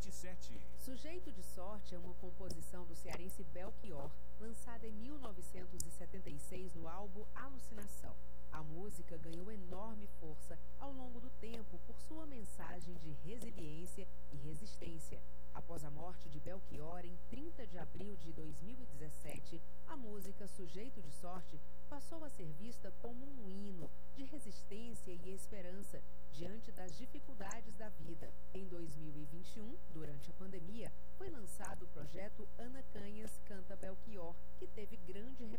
27. Sujeito de Sorte é uma composição do cearense Belchior, lançada em 1976 no álbum Alucinação. A música ganhou enorme força ao longo do tempo por sua mensagem de resiliência e resistência. Após a morte de Belchior, em 30 de abril de 2017, a música Sujeito de Sorte passou a ser vista como um hino de resistência e esperança diante das dificuldades da vida. Em 2021, durante a pandemia, foi lançado o projeto Ana Canhas Canta Belchior, que teve grande